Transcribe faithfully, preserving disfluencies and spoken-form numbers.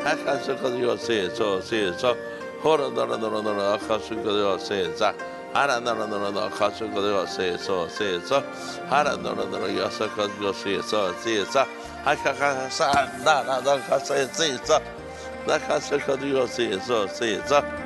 Akasukadiyo se so se so. Hora no no no no akasukadiyo se za. Hara no no no no akasukadiyo se so se so. Hara no no no yasakadiyo se so se so. Hakakasa na na na kasa se so. Nakasukadiyo se so se so.